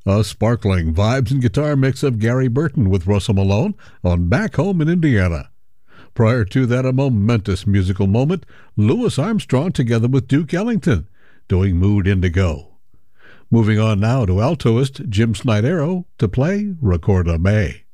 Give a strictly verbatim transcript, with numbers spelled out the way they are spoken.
A sparkling vibes and guitar mix of Gary Burton with Russell Malone on Back Home in Indiana. Prior to that, a momentous musical moment, Louis Armstrong together with Duke Ellington, doing Mood Indigo. Moving on now to altoist Jim Snydero to play Recorda May.